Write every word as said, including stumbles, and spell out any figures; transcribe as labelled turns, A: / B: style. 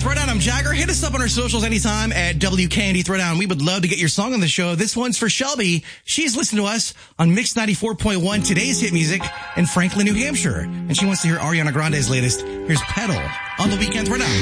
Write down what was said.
A: Throwdown. I'm Jagger. Hit us up on our socials anytime at W K N D Throwdown. We would love to get your song on the show. This one's for Shelby. She's listening to us on Mix ninety-four point one, today's hit music in Franklin, New Hampshire. And she wants to hear Ariana Grande's latest. Here's Pedal on the Weekend Throwdown.